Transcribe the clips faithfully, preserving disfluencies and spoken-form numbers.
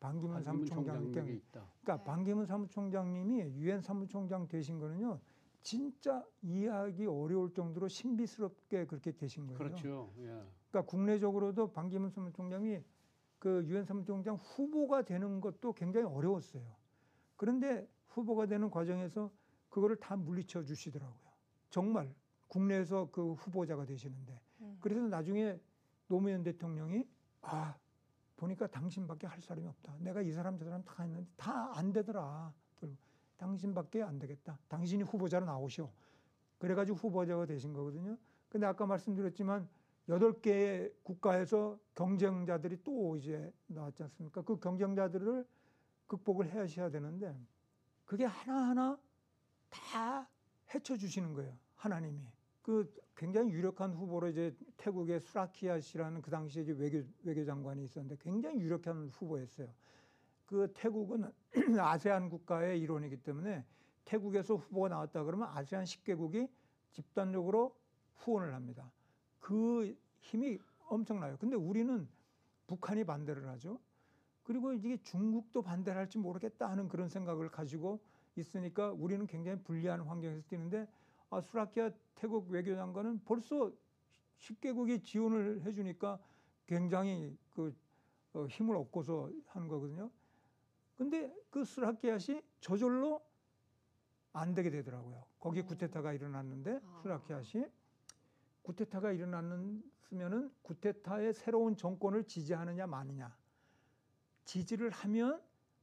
반기문 반기문 사무총장님께 총장님이 있다. 그러니까 네. 반기문 사무총장님이 유엔 사무총장 되신 거는요. 진짜 이해하기 어려울 정도로 신비스럽게 그렇게 되신 거예요. 그렇죠. 예. 그러니까 국내적으로도 반기문 사무총장이 그 유엔 사무총장 후보가 되는 것도 굉장히 어려웠어요. 그런데 후보가 되는 과정에서 그거를 다 물리쳐 주시더라고요. 정말 국내에서 그 후보자가 되시는데. 음. 그래서 나중에 노무현 대통령이 아 보니까 당신밖에 할 사람이 없다. 내가 이 사람 저 사람 다 했는데 다 안 되더라. 당신밖에 안 되겠다. 당신이 후보자로 나오시오. 그래가지고 후보자가 되신 거거든요. 근데 아까 말씀드렸지만 여덟 개의 국가에서 경쟁자들이 또 이제 나왔지 않습니까? 그 경쟁자들을 극복을 하셔야 되는데 그게 하나하나 다 헤쳐주시는 거예요. 하나님이. 그 굉장히 유력한 후보로 이제 태국의 수라키아 씨라는 그 당시에 이제 외교, 외교장관이 있었는데 굉장히 유력한 후보였어요. 그 태국은 아세안 국가의 일원이기 때문에 태국에서 후보가 나왔다 그러면 아세안 십 개국이 집단적으로 후원을 합니다. 그 힘이 엄청나요. 근데 우리는 북한이 반대를 하죠. 그리고 이게 중국도 반대를 할지 모르겠다 하는 그런 생각을 가지고 있으니까 우리는 굉장히 불리한 환경에서 뛰는데 아, 수라키아 태국 외교장관은 벌써 십 개국이 지원을 해주니까 굉장히 그 어, 힘을 얻고서 하는 거거든요. 근데 그 수라키아시 저절로 안 되게 되더라고요. 거기에 구테타가 일어났는데 수라키아시 구테타가 일어났으면은 구테타의 새로운 정권을 지지하느냐 마느냐. 지지를 하면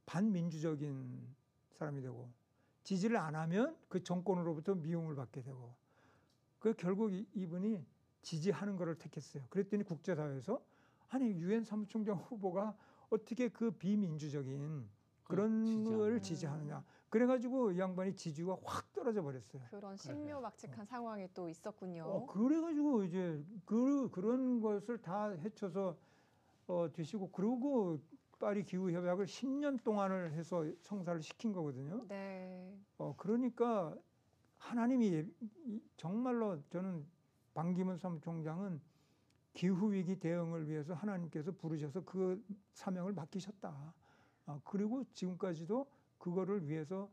반민주적인 사람이 되고 지지를 안 하면 그 정권으로부터 미움을 받게 되고 그 결국 이분이 지지하는 것을 택했어요. 그랬더니 국제사회에서 아니 유엔 사무총장 후보가 어떻게 그 비민주적인 그런 지지하는. 걸 지지하느냐. 그래가지고 이 양반이 지지가 확 떨어져 버렸어요. 그런 신묘막측한 어. 상황이 또 있었군요. 어, 그래가지고 이제 그, 그런 것을 다 헤쳐서 어, 되시고 그러고 파리 기후협약을 십 년 동안을 해서 성사를 시킨 거거든요. 네. 어, 그러니까 하나님이 정말로 저는 반기문 사무총장은 기후위기 대응을 위해서 하나님께서 부르셔서 그 사명을 맡기셨다. 어, 그리고 지금까지도 그거를 위해서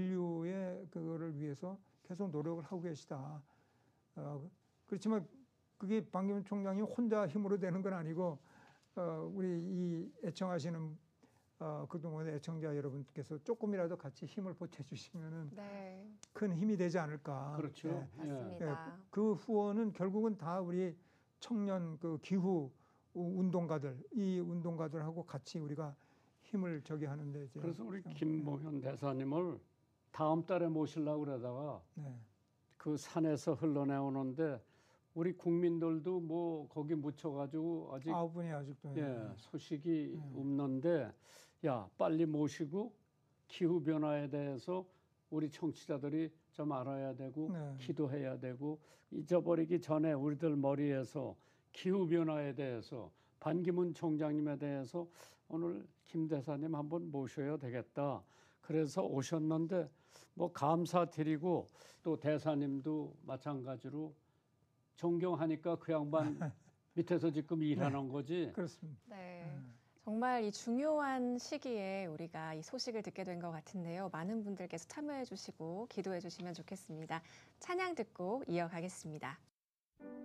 인류의 그거를 위해서 계속 노력을 하고 계시다. 어, 그렇지만 그게 반기문 총장이 혼자 힘으로 되는 건 아니고 어, 우리 이 애청하시는 어, 그동안의 애청자 여러분께서 조금이라도 같이 힘을 보태주시면은 네. 큰 힘이 되지 않을까. 그렇죠. 네. 맞습니다. 네. 그 후원은 결국은 다 우리 청년 그 기후 운동가들, 이 운동가들하고 같이 우리가 힘을 저기 하는데 이제. 그래서 우리 김봉현 대사님을 다음 달에 모시려고 그러다가 네. 그 산에서 흘러내오는데 우리 국민들도 뭐 거기 묻혀가지고 아직 아홉 분이 아직도 예, 소식이 네. 없는데 야 빨리 모시고 기후 변화에 대해서 우리 청취자들이 좀 알아야 되고 네. 기도해야 되고 잊어버리기 전에 우리들 머리에서 기후 변화에 대해서 반기문 총장님에 대해서 오늘 김 대사님 한번 모셔야 되겠다. 그래서 오셨는데 뭐 감사드리고 또 대사님도 마찬가지로 존경하니까 그 양반 밑에서 지금 일하는 거지. 그렇습니다. 네. 정말 이 중요한 시기에 우리가 이 소식을 듣게 된 것 같은데요. 많은 분들께서 참여해 주시고 기도해 주시면 좋겠습니다. 찬양 듣고 이어가겠습니다.